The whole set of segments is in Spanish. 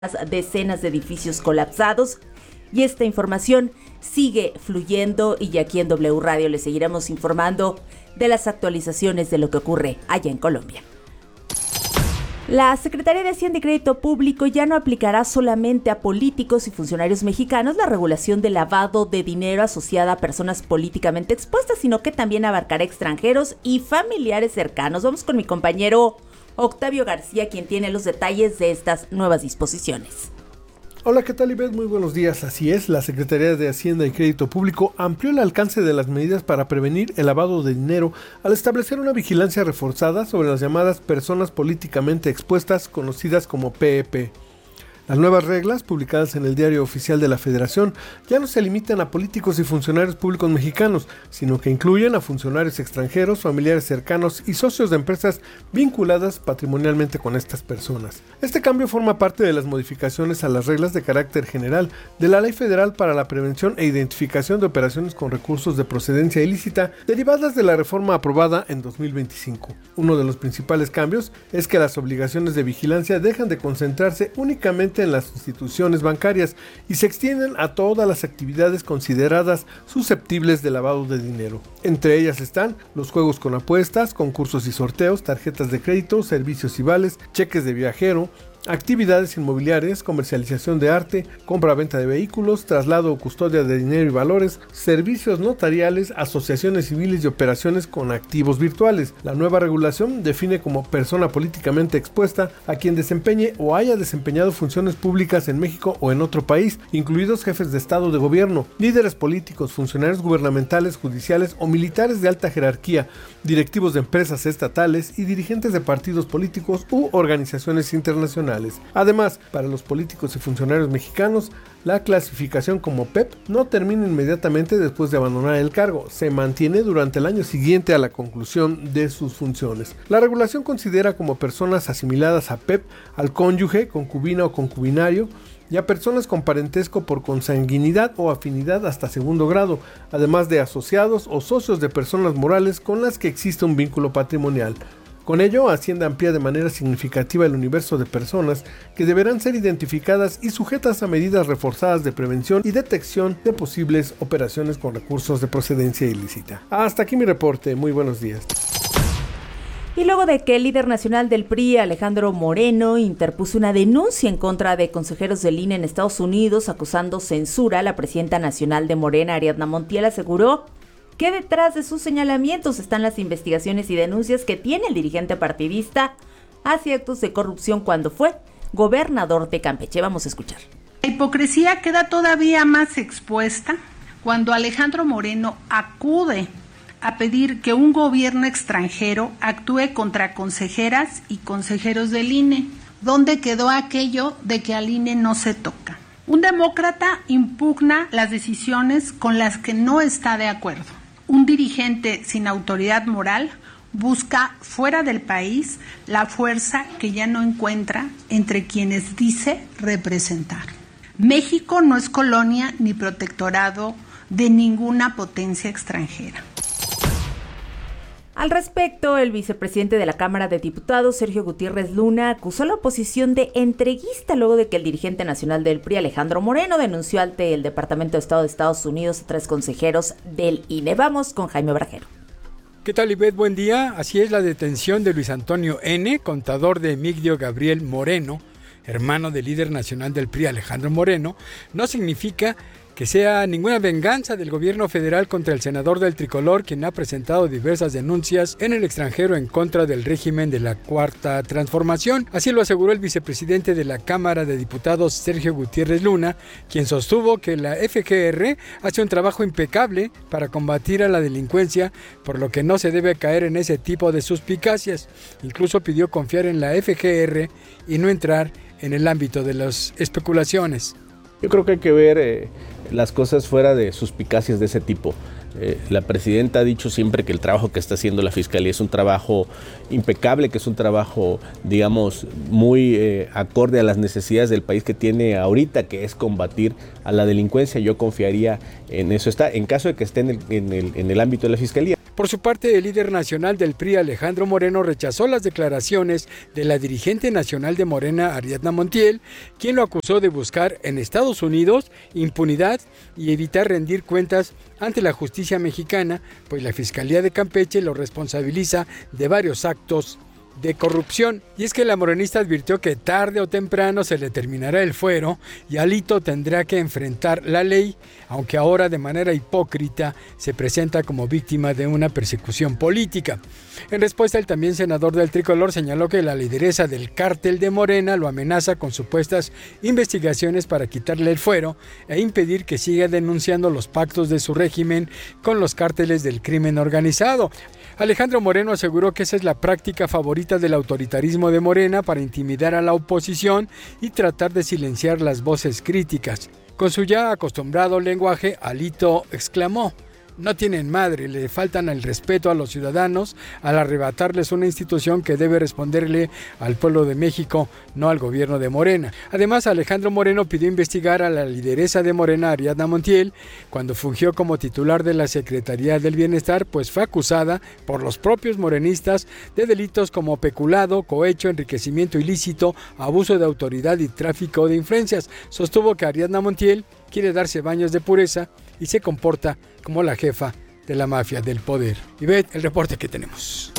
decenas de edificios colapsados y esta información sigue fluyendo y aquí en W Radio les seguiremos informando de las actualizaciones de lo que ocurre allá en Colombia. La Secretaría de Hacienda y Crédito Público ya no aplicará solamente a políticos y funcionarios mexicanos la regulación de lavado de dinero asociada a personas políticamente expuestas, sino que también abarcará extranjeros y familiares cercanos. Vamos con mi compañero Octavio García, quien tiene los detalles de estas nuevas disposiciones. Hola, ¿qué tal, Ivette? Muy buenos días. Así es, la Secretaría de Hacienda y Crédito Público amplió el alcance de las medidas para prevenir el lavado de dinero al establecer una vigilancia reforzada sobre las llamadas personas políticamente expuestas, conocidas como PEP. Las nuevas reglas, publicadas en el Diario Oficial de la Federación, ya no se limitan a políticos y funcionarios públicos mexicanos, sino que incluyen a funcionarios extranjeros, familiares cercanos y socios de empresas vinculadas patrimonialmente con estas personas. Este cambio forma parte de las modificaciones a las reglas de carácter general de la Ley Federal para la Prevención e Identificación de Operaciones con Recursos de Procedencia Ilícita, derivadas de la reforma aprobada en 2025. Uno de los principales cambios es que las obligaciones de vigilancia dejan de concentrarse únicamente en las instituciones bancarias y se extienden a todas las actividades consideradas susceptibles de lavado de dinero. Entre ellas están los juegos con apuestas, concursos y sorteos, tarjetas de crédito, servicios y vales, cheques de viajero, actividades inmobiliarias, comercialización de arte, compra-venta de vehículos, traslado o custodia de dinero y valores, servicios notariales, asociaciones civiles y operaciones con activos virtuales. La nueva regulación define como persona políticamente expuesta a quien desempeñe o haya desempeñado funciones públicas en México o en otro país, incluidos jefes de Estado de gobierno, líderes políticos, funcionarios gubernamentales, judiciales o militares de alta jerarquía, directivos de empresas estatales y dirigentes de partidos políticos u organizaciones internacionales. Además, para los políticos y funcionarios mexicanos, la clasificación como PEP no termina inmediatamente después de abandonar el cargo, se mantiene durante el año siguiente a la conclusión de sus funciones. La regulación considera como personas asimiladas a PEP al cónyuge, concubina o concubinario, y a personas con parentesco por consanguinidad o afinidad hasta segundo grado, además de asociados o socios de personas morales con las que existe un vínculo patrimonial. Con ello, Hacienda amplía de manera significativa el universo de personas que deberán ser identificadas y sujetas a medidas reforzadas de prevención y detección de posibles operaciones con recursos de procedencia ilícita. Hasta aquí mi reporte, muy buenos días. Y luego de que el líder nacional del PRI, Alejandro Moreno, interpuso una denuncia en contra de consejeros del INE en Estados Unidos acusando censura, la presidenta nacional de Morena, Ariadna Montiel, aseguró que detrás de sus señalamientos están las investigaciones y denuncias que tiene el dirigente partidista hacia actos de corrupción cuando fue gobernador de Campeche. Vamos a escuchar. La hipocresía queda todavía más expuesta cuando Alejandro Moreno acude a pedir que un gobierno extranjero actúe contra consejeras y consejeros del INE. ¿Dónde quedó aquello de que al INE no se toca? Un demócrata impugna las decisiones con las que no está de acuerdo. Un dirigente sin autoridad moral busca fuera del país la fuerza que ya no encuentra entre quienes dice representar. México no es colonia ni protectorado de ninguna potencia extranjera. Al respecto, el vicepresidente de la Cámara de Diputados, Sergio Gutiérrez Luna, acusó a la oposición de entreguista luego de que el dirigente nacional del PRI, Alejandro Moreno, denunció ante el Departamento de Estado de Estados Unidos a 3 consejeros del INE. Vamos con Jaime Brajero. ¿Qué tal, Ivette? Buen día. Así es, la detención de Luis Antonio N., contador de Emigdio Gabriel Moreno, hermano del líder nacional del PRI, Alejandro Moreno, no significa que sea ninguna venganza del gobierno federal contra el senador del Tricolor, quien ha presentado diversas denuncias en el extranjero en contra del régimen de la Cuarta Transformación. Así lo aseguró el vicepresidente de la Cámara de Diputados, Sergio Gutiérrez Luna, quien sostuvo que la FGR hace un trabajo impecable para combatir a la delincuencia, por lo que no se debe caer en ese tipo de suspicacias. Incluso pidió confiar en la FGR y no entrar en el ámbito de las especulaciones. Yo creo que hay que ver las cosas fuera de suspicacias de ese tipo. La presidenta ha dicho siempre que el trabajo que está haciendo la Fiscalía es un trabajo impecable, que es un trabajo, digamos, muy acorde a las necesidades del país que tiene ahorita, que es combatir a la delincuencia. Yo confiaría en eso. En caso de que esté en el ámbito de la Fiscalía. Por su parte, el líder nacional del PRI, Alejandro Moreno, rechazó las declaraciones de la dirigente nacional de Morena, Ariadna Montiel, quien lo acusó de buscar en Estados Unidos impunidad y evitar rendir cuentas ante la justicia mexicana, pues la Fiscalía de Campeche lo responsabiliza de varios actos de corrupción. Y es que la morenista advirtió que tarde o temprano se le terminará el fuero y Alito tendrá que enfrentar la ley, aunque ahora de manera hipócrita se presenta como víctima de una persecución política. En respuesta, el también senador del Tricolor señaló que la lideresa del cártel de Morena lo amenaza con supuestas investigaciones para quitarle el fuero e impedir que siga denunciando los pactos de su régimen con los cárteles del crimen organizado. Alejandro Moreno aseguró que esa es la práctica favorita del autoritarismo de Morena para intimidar a la oposición y tratar de silenciar las voces críticas. Con su ya acostumbrado lenguaje, Alito exclamó: "No tienen madre, le faltan el respeto a los ciudadanos al arrebatarles una institución que debe responderle al pueblo de México, no al gobierno de Morena". Además, Alejandro Moreno pidió investigar a la lideresa de Morena, Ariadna Montiel, cuando fungió como titular de la Secretaría del Bienestar, pues fue acusada por los propios morenistas de delitos como peculado, cohecho, enriquecimiento ilícito, abuso de autoridad y tráfico de influencias. Sostuvo que Ariadna Montiel quiere darse baños de pureza y se comporta como la jefa de la mafia del poder. Ivette, el reporte que tenemos.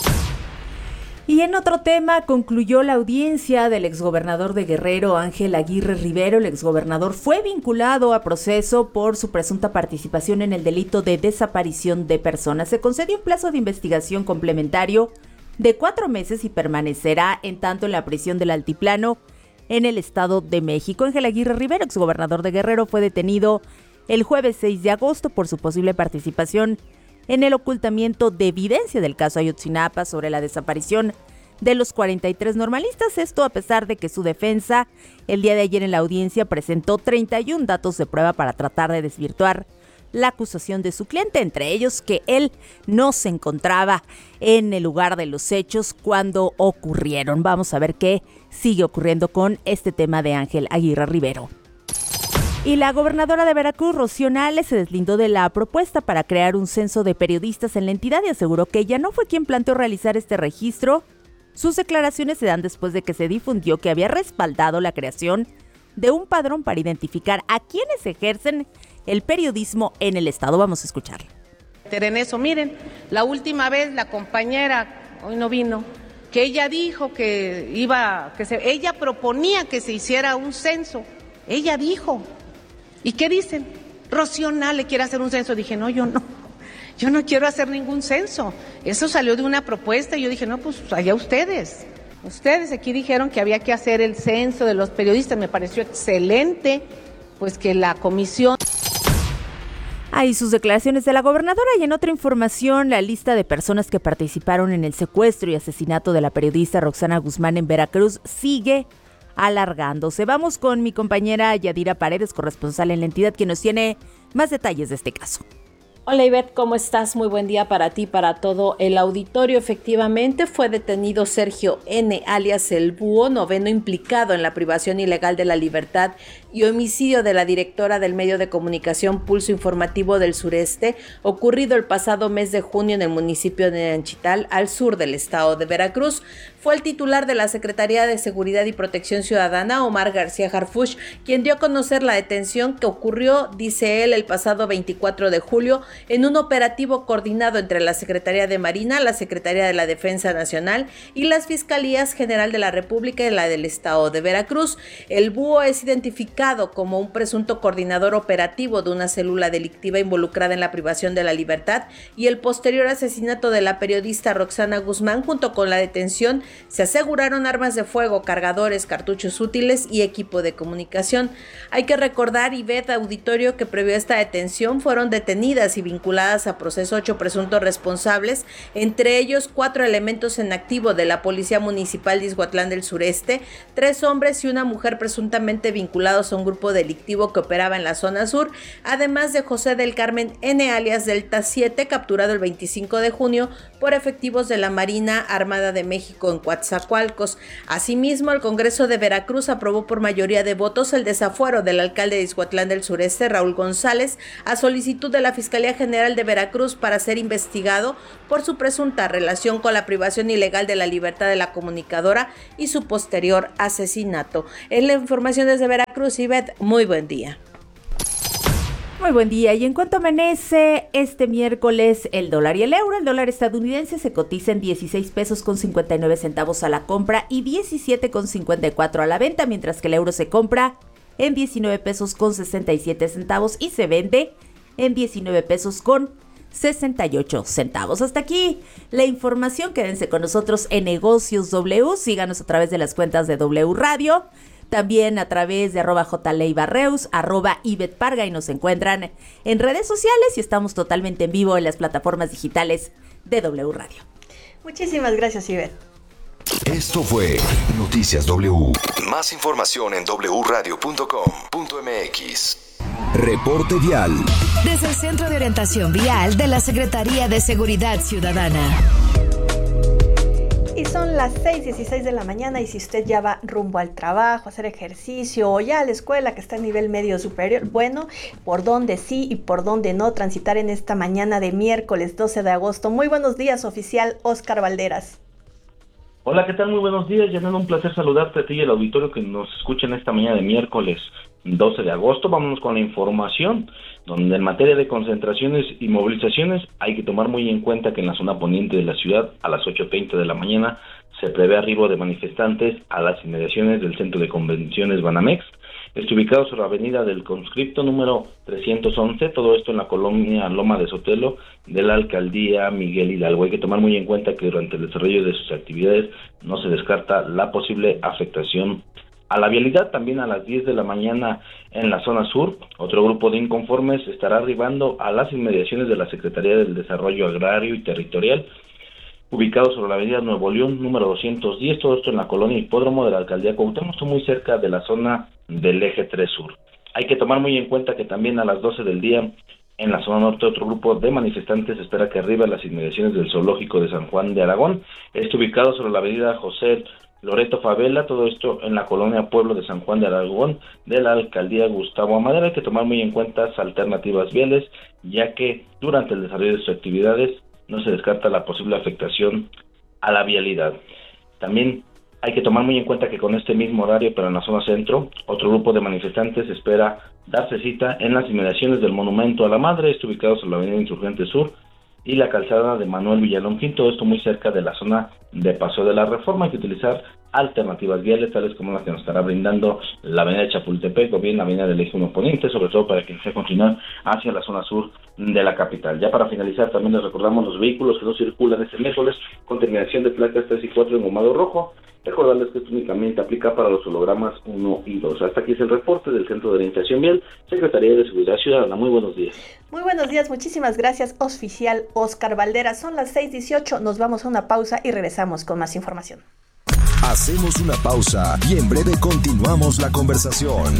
Y en otro tema, concluyó la audiencia del exgobernador de Guerrero, Ángel Aguirre Rivero. El exgobernador fue vinculado a proceso por su presunta participación en el delito de desaparición de personas. Se concedió un plazo de investigación complementario de 4 meses y permanecerá en tanto en la prisión del Altiplano en el Estado de México. Ángel Aguirre Rivero, exgobernador de Guerrero, fue detenido el jueves 6 de agosto por su posible participación en el ocultamiento de evidencia del caso Ayotzinapa sobre la desaparición de los 43 normalistas. Esto a pesar de que su defensa el día de ayer en la audiencia presentó 31 datos de prueba para tratar de desvirtuar la acusación de su cliente, entre ellos que él no se encontraba en el lugar de los hechos cuando ocurrieron. Vamos a ver qué sigue ocurriendo con este tema de Ángel Aguirre Rivero. Y la gobernadora de Veracruz, Rocío Nale, se deslindó de la propuesta para crear un censo de periodistas en la entidad y aseguró que ella no fue quien planteó realizar este registro. Sus declaraciones se dan después de que se difundió que había respaldado la creación de un padrón para identificar a quienes ejercen el periodismo en el estado. Vamos a escucharlo. En eso, miren, la última vez la compañera, hoy no vino, que ella dijo que ella proponía que se hiciera un censo. Ella dijo. ¿Y qué dicen? Rocío Nale quiere hacer un censo. Dije, no, yo no quiero hacer ningún censo. Eso salió de una propuesta y yo dije, no, pues allá ustedes. Ustedes aquí dijeron que había que hacer el censo de los periodistas. Me pareció excelente, pues que la comisión... Ahí sus declaraciones de la gobernadora. Y en otra información, la lista de personas que participaron en el secuestro y asesinato de la periodista Roxana Guzmán en Veracruz sigue alargándose. Vamos con mi compañera Yadira Paredes, corresponsal en la entidad, quien nos tiene más detalles de este caso. Hola Ivette, ¿cómo estás? Muy buen día para ti y para todo el auditorio. Efectivamente, fue detenido Sergio N., alias El Búho, noveno implicado en la privación ilegal de la libertad y homicidio de la directora del medio de comunicación Pulso Informativo del Sureste, ocurrido el pasado mes de junio en el municipio de Nanchital, al sur del estado de Veracruz. Fue el titular de la Secretaría de Seguridad y Protección Ciudadana, Omar García Harfuch, quien dio a conocer la detención que ocurrió, dice él, el pasado 24 de julio, en un operativo coordinado entre la Secretaría de Marina, la Secretaría de la Defensa Nacional y las Fiscalías General de la República y la del Estado de Veracruz. El Búho es identificado como un presunto coordinador operativo de una célula delictiva involucrada en la privación de la libertad y el posterior asesinato de la periodista Roxana Guzmán. Junto con la detención se aseguraron armas de fuego, cargadores, cartuchos útiles y equipo de comunicación. Hay que recordar, Ivette, auditorio, que previo a esta detención fueron detenidas y vinculadas a proceso 8 presuntos responsables, entre ellos 4 elementos en activo de la Policía Municipal de Ixhuatlán del Sureste, 3 hombres y una mujer presuntamente vinculados a un grupo delictivo que operaba en la zona sur, además de José del Carmen N., alias Delta 7, capturado el 25 de junio por efectivos de la Marina Armada de México en Coatzacoalcos. Asimismo, el Congreso de Veracruz aprobó por mayoría de votos el desafuero del alcalde de Ixhuatlán del Sureste, Raúl González, a solicitud de la Fiscalía General de Veracruz para ser investigado por su presunta relación con la privación ilegal de la libertad de la comunicadora y su posterior asesinato. Es la información desde Veracruz. Ivette, muy buen día. Muy buen día. Y en cuanto amanece este miércoles el dólar y el euro, el dólar estadounidense se cotiza en 16 pesos con 59 centavos a la compra y 17 con 54 a la venta, mientras que el euro se compra en 19 pesos con 67 centavos y se vende en 19 pesos con 68 centavos. Hasta aquí la información. Quédense con nosotros en Negocios W. Síganos a través de las cuentas de W Radio. También a través de @jleibarreus, @Ivette y nos encuentran en redes sociales y estamos totalmente en vivo en las plataformas digitales de W Radio. Muchísimas gracias, Ivette. Esto fue Noticias W. Más información en wradio.com.mx. Reporte vial. Desde el Centro de Orientación Vial de la Secretaría de Seguridad Ciudadana. Y son las 6:16 de la mañana y si usted ya va rumbo al trabajo, a hacer ejercicio o ya a la escuela que está a nivel medio superior, bueno, por dónde sí y por dónde no transitar en esta mañana de miércoles 12 de agosto. Muy buenos días, oficial Oscar Valderas. Hola, ¿qué tal? Muy buenos días, Yanela, un placer saludarte a ti y al auditorio que nos escucha en esta mañana de miércoles 12 de agosto. Vámonos con la información, donde en materia de concentraciones y movilizaciones hay que tomar muy en cuenta que en la zona poniente de la ciudad a las 8:30 de la mañana se prevé arribo de manifestantes a las inmediaciones del Centro de Convenciones Banamex. Está ubicado sobre la avenida del Conscripto número 311, todo esto en la colonia Loma de Sotelo de la alcaldía Miguel Hidalgo. Hay que tomar muy en cuenta que durante el desarrollo de sus actividades no se descarta la posible afectación a la vialidad. También a las 10 de la mañana en la zona sur, otro grupo de inconformes estará arribando a las inmediaciones de la Secretaría del Desarrollo Agrario y Territorial, ubicado sobre la avenida Nuevo León, número 210, todo esto en la colonia Hipódromo de la alcaldía Cuauhtémoc, muy cerca de la zona del eje 3 sur. Hay que tomar muy en cuenta que también a las 12 del día, en la zona norte, otro grupo de manifestantes espera que arriba a las inmediaciones del Zoológico de San Juan de Aragón, está ubicado sobre la avenida José Loreto Favela, todo esto en la colonia Pueblo de San Juan de Aragón de la alcaldía Gustavo Amadero. Hay que tomar muy en cuenta las alternativas viales, ya que durante el desarrollo de sus actividades no se descarta la posible afectación a la vialidad. También hay que tomar muy en cuenta que con este mismo horario, pero en la zona centro, otro grupo de manifestantes espera darse cita en las inmediaciones del Monumento a la Madre, está ubicado sobre la avenida Insurgente Sur y la calzada de Manuel Villalongín, todo esto muy cerca de la zona de Paseo de la Reforma. Hay que utilizar alternativas viales, tales como las que nos estará brindando la avenida de Chapultepec o bien la avenida del Eje 1 Poniente, sobre todo para quien desea continuar hacia la zona sur de la capital. Ya para finalizar, también les recordamos los vehículos que no circulan este miércoles con terminación de placas 3 y 4 en gomado rojo. Recordarles que esto únicamente aplica para los hologramas 1 y 2. Hasta aquí es el reporte del Centro de Orientación Vial, Secretaría de Seguridad Ciudadana. Muy buenos días. Muy buenos días, muchísimas gracias, oficial Oscar Valderas. Son las 6:18, nos vamos a una pausa y regresamos con más información. Hacemos una pausa y en breve continuamos la conversación.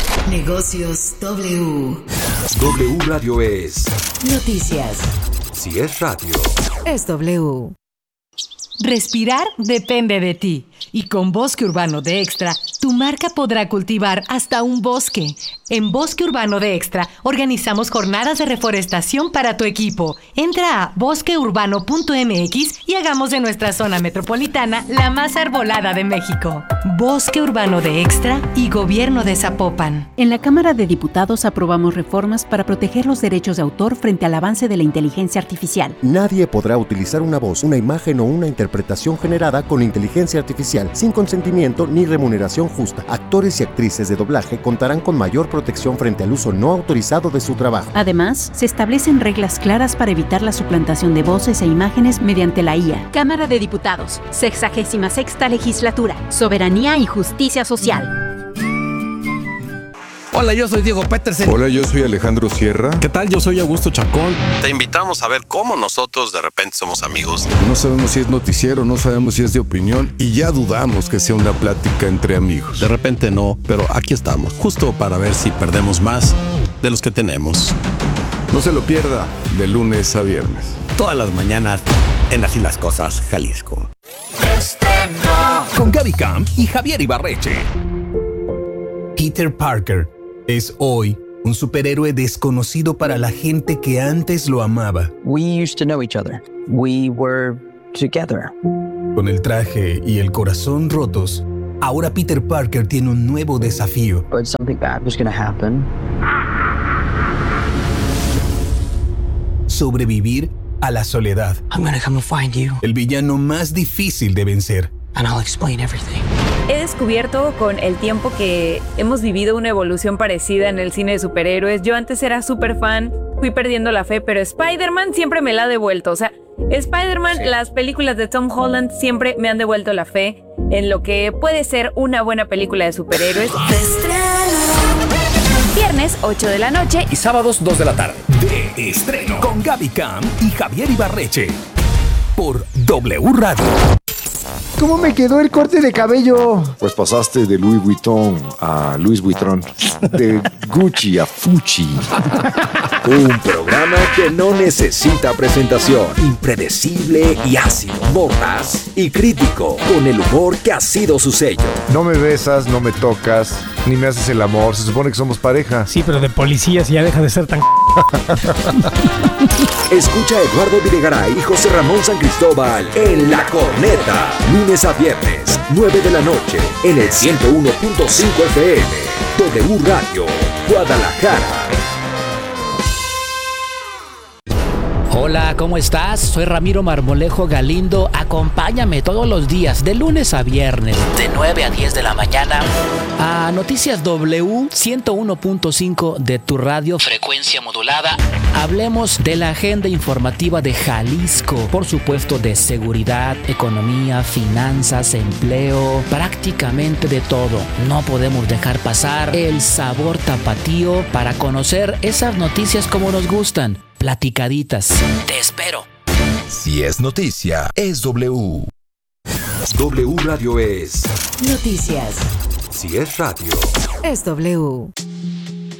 Negocios W. W Radio es Noticias. Si es radio, Es W. Respirar depende de ti. Y con Bosque Urbano de Extra, tu marca podrá cultivar hasta un bosque. En Bosque Urbano de Extra, organizamos jornadas de reforestación para tu equipo. Entra a bosqueurbano.mx y hagamos de nuestra zona metropolitana la más arbolada de México. Bosque Urbano de Extra y Gobierno de Zapopan. En la Cámara de Diputados aprobamos reformas para proteger los derechos de autor frente al avance de la inteligencia artificial. Nadie podrá utilizar una voz, una imagen o una interpretación generada con inteligencia artificial sin consentimiento ni remuneración justa. Actores y actrices de doblaje contarán con mayor protección frente al uso no autorizado de su trabajo. Además, se establecen reglas claras para evitar la suplantación de voces e imágenes mediante la IA. Cámara de Diputados, 66ª Legislatura, Soberanía y Justicia Social. Hola, yo soy Diego Petersen. Hola, yo soy Alejandro Sierra. ¿Qué tal? Yo soy Augusto Chacón. Te invitamos a ver cómo nosotros de repente somos amigos. No sabemos si es noticiero, no sabemos si es de opinión y ya dudamos que sea una plática entre amigos. De repente no, pero aquí estamos, justo para ver si perdemos más de los que tenemos. No se lo pierda, de lunes a viernes. Todas las mañanas en Así las Cosas, Jalisco. Este con Gaby Camp y Javier Ibarreche. Peter Parker es hoy un superhéroe desconocido para la gente que antes lo amaba. We used to know each other. We were together. Con el traje y el corazón rotos, ahora Peter Parker tiene un nuevo desafío. But something bad was going to happen. Sobrevivir a la soledad. I'm going to come and find you. El villano más difícil de vencer. And I'll explain everything. He descubierto con el tiempo que hemos vivido una evolución parecida en el cine de superhéroes. Yo antes era súper fan, fui perdiendo la fe, pero Spider-Man siempre me la ha devuelto. O sea, Spider-Man, las películas de Tom Holland siempre me han devuelto la fe en lo que puede ser una buena película de superhéroes. Viernes 8 de la noche y sábados 2 de la tarde. De estreno con Gaby Camp y Javier Ibarreche por W Radio. ¿Cómo me quedó el corte de cabello? Pues pasaste de Louis Vuitton a Louis Vuitton, de Gucci a Fucci. Un programa que no necesita presentación, impredecible y ácido, mordaz y crítico, con el humor que ha sido su sello. No me besas, no me tocas, ni me haces el amor, se supone que somos pareja. Sí, pero de policías ya deja de ser tan... Escucha a Eduardo Videgaray y José Ramón San Cristóbal en La Corneta, lunes a viernes, 9 de la noche, en el 101.5 FM, W Radio, Guadalajara. Hola, ¿cómo estás? Soy Ramiro Marmolejo Galindo. Acompáñame todos los días, de lunes a viernes, de 9 a 10 de la mañana, a Noticias W 101.5 de tu radio, frecuencia modulada. Hablemos de la agenda informativa de Jalisco, por supuesto de seguridad, economía, finanzas, empleo, prácticamente de todo. No podemos dejar pasar el sabor tapatío para conocer esas noticias como nos gustan. Platicaditas. Te espero. Si es noticia, es W. W Radio es noticias. Si es radio, es W.